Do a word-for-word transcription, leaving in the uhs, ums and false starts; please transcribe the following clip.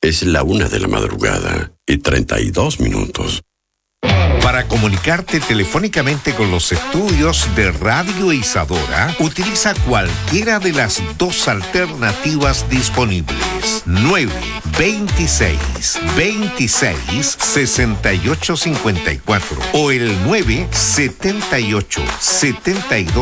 Es la una de la madrugada y treinta y dos minutos. Para comunicarte telefónicamente con los estudios de Radio Isadora, utiliza cualquiera de las dos alternativas disponibles. nueve veintiséis veintiséis sesenta y ocho cincuenta y cuatro o el nueve setenta y ocho setenta y dos